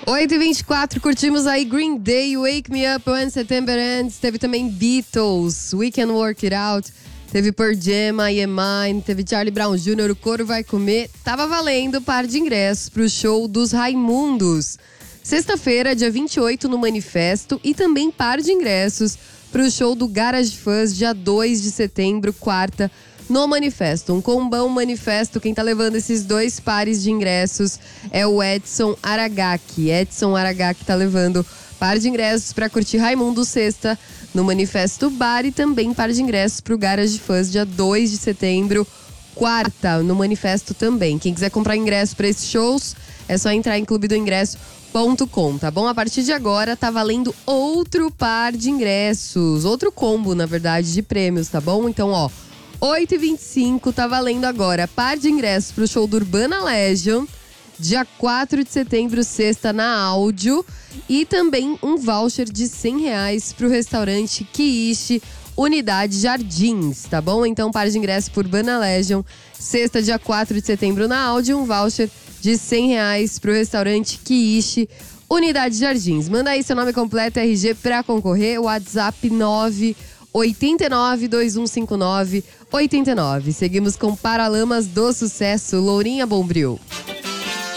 8h24, curtimos aí Green Day, Wake Me Up When September Ends. Teve também Beatles, We Can Work It Out. Teve Pearl Jam, I Am Mine. Teve Charlie Brown Jr., O Coro Vai Comer. Tava valendo par de ingressos pro show dos Raimundos. Sexta-feira, dia 28, no Manifesto. E também par de ingressos pro show do Garage Fuzz, dia 2 de setembro, quarta, no Manifesto. Um combão Manifesto. Quem tá levando esses dois pares de ingressos é o Edson Aragaki. Edson Aragaki tá levando par de ingressos pra curtir Raimundo sexta no Manifesto Bar e também par de ingressos pro Garage Fuzz, dia 2 de setembro, quarta, no Manifesto também. Quem quiser comprar ingresso pra esses shows, é só entrar em clubedoingresso.com, tá bom? A partir de agora tá valendo outro par de ingressos, outro combo, na verdade, de prêmios, tá bom? Então, ó, 8h25 tá valendo agora par de ingressos pro show do Urbana Legion, dia 4 de setembro, sexta, na Áudio. E também um voucher de R$100 pro restaurante Kiishi, Unidade Jardins, tá bom? Então, par de ingressos por Urbana Legion, sexta, dia 4 de setembro, na Áudio. Um voucher de R$100 pro restaurante Kiishi, Unidade Jardins. Manda aí seu nome completo, RG, pra concorrer. WhatsApp 989-2159-89. Seguimos com Paralamas do Sucesso, Lourinha Bombril.